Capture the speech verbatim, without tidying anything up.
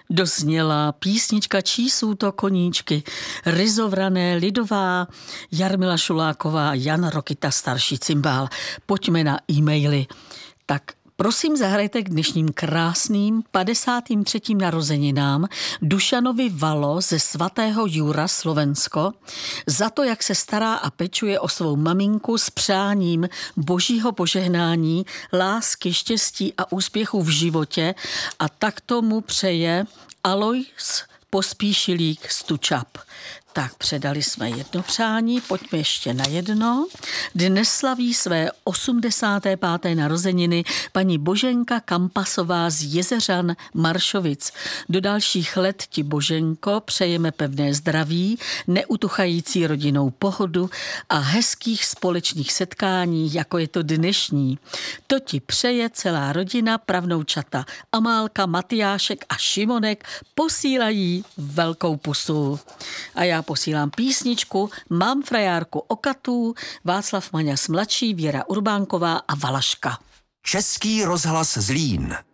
Dozněla písnička Čí jsou to koníčky, Ryzovrané, Lidová, Jarmila Šuláková, Jan Rokita, starší cymbál. Pojďme na e-maily. Tak prosím, zahrajte k dnešním krásným padesátým třetím narozeninám Dušanovi Valo ze svatého Jura, Slovensko, za to, jak se stará a pečuje o svou maminku s přáním božího požehnání, lásky, štěstí a úspěchu v životě, a tak tomu přeje Alois Pospíšilík Stučap. Tak předali jsme jedno přání, pojďme ještě na jedno. Dnes slaví své osmdesáté páté narozeniny paní Boženka Kampasová z Jezeřan Maršovic. Do dalších let ti, Boženko, přejeme pevné zdraví, neutuchající rodinnou pohodu a hezkých společných setkání, jako je to dnešní. To ti přeje celá rodina, pravnoučata Amálka, Matyášek a Šimonek, posílají velkou pusu. A já posílám písničku Mám frajárku okatů, Václav Maňas mladší, Věra Urbánková a Valaška. Český rozhlas Zlín.